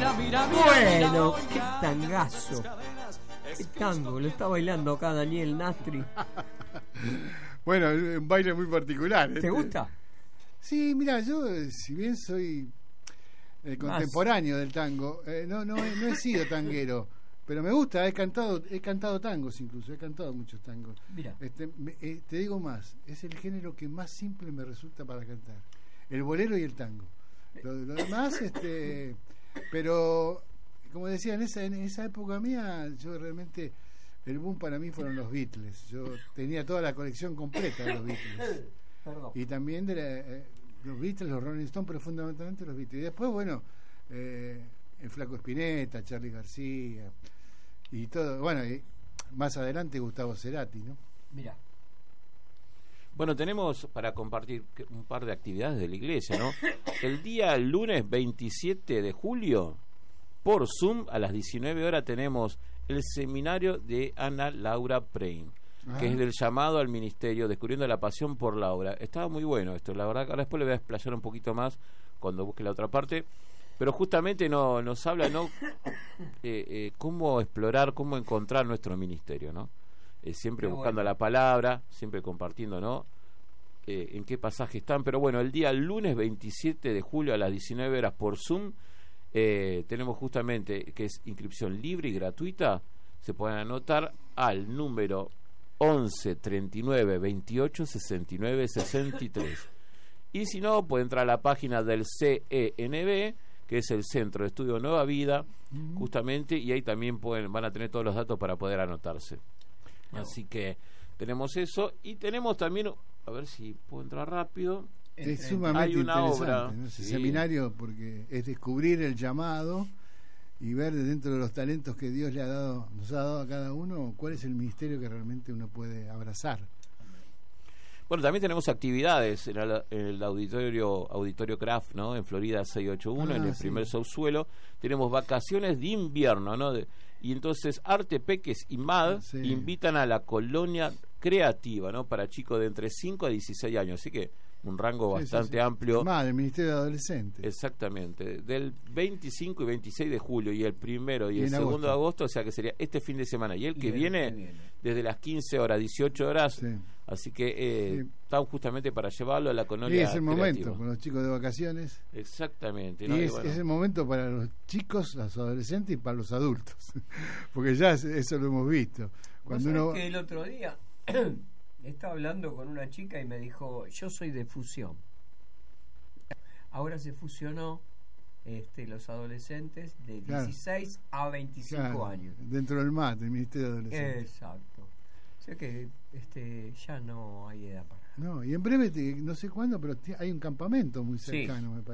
Bueno, qué tangazo. Qué tango, lo está bailando acá Daniel Nastri. Bueno, un baile muy particular. ¿Te gusta? Sí, mira, yo si bien soy contemporáneo del tango, no he sido tanguero, pero me gusta, he cantado tangos incluso, he cantado muchos tangos. Mira. Te digo más, es el género que más simple me resulta para cantar, el bolero y el tango. Lo demás, pero como decía, en esa época mía, yo realmente, el boom para mí fueron los Beatles. Yo tenía toda la colección completa de los Beatles. Perdón. Y también de los Beatles, los Rolling Stones, pero fundamentalmente los Beatles. Y después, bueno, el Flaco Spinetta, Charly García, y todo. Bueno, y más adelante Gustavo Cerati, ¿no? Mira. Bueno, tenemos para compartir un par de actividades de la iglesia, ¿no? El día lunes 27 de julio, por Zoom, a las 19 horas, tenemos el seminario de Ana Laura Prein, que es del llamado al ministerio, descubriendo la pasión por la obra. Estaba muy bueno esto, la verdad que ahora después le voy a explayar un poquito más cuando busque la otra parte, pero justamente nos habla, ¿no? Cómo explorar, cómo encontrar nuestro ministerio, ¿no? Siempre buscando la palabra, siempre compartiendo, ¿no? En qué pasaje están, pero bueno, el día lunes 27 de julio a las 19 horas por Zoom, tenemos justamente que es inscripción libre y gratuita. Se pueden anotar al número 11 39 28 69 63, y si no, puede entrar a la página del CENB, que es el Centro de Estudio Nueva Vida, justamente, y ahí también van a tener todos los datos para poder anotarse. Así que tenemos eso, y tenemos también, a ver si puedo entrar rápido. Es sumamente hay una interesante, obra, ¿no? Ese sí, seminario, porque es descubrir el llamado y ver de dentro de los talentos que Dios nos ha dado a cada uno, cuál es el ministerio que realmente uno puede abrazar. Bueno, también tenemos actividades en el Auditorio Craft, ¿no? En Florida 681, en el primer subsuelo. Tenemos vacaciones de invierno, ¿no? Y entonces Arte Peques y MAD invitan a la colonia creativa, ¿no? Para chicos de entre 5 a 16 años. Así que un rango bastante amplio. MAD, el Ministerio de Adolescentes. Exactamente. Del 25 y 26 de julio y el primero y el segundo de agosto, o sea que sería este fin de semana. Y el que viene desde las 15 horas, 18 horas. Sí. Así que estamos justamente para llevarlo a la colonia. Y es el momento, creativa, con los chicos de vacaciones. Exactamente, ¿no? Y es el momento para los chicos, los adolescentes y para los adultos. Porque ya eso lo hemos visto. Cuando uno... que el otro día estaba hablando con una chica y me dijo, yo soy de fusión. Ahora se fusionó los adolescentes de 16 a 25 años. Dentro del MAT, el Ministerio de Adolescentes. Exacto. O sea que ya no hay edad para... No, y en breve, no sé cuándo, pero hay un campamento muy cercano, me parece.